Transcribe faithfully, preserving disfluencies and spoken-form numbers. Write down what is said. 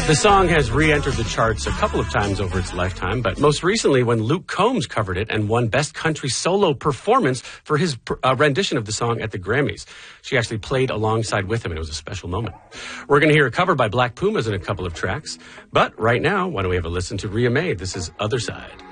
The song has re-entered the charts a couple of times over its lifetime, but most recently when Luke Combs covered it and won Best Country Solo Performance for his uh, rendition of the song at the Grammys. She actually played alongside with him, and it was a special moment. We're going to hear a cover by Black Pumas in a couple of tracks, but right now, why don't we have a listen to Ria Mae? This is Other Side.